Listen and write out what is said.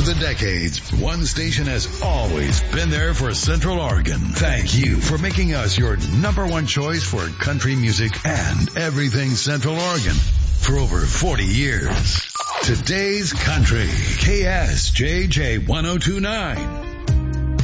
the decades, one station has always been there for Central Oregon. Thank you for making us your number one choice for country music and everything Central Oregon for over 40 years. Today's Country, KSJJ 1029.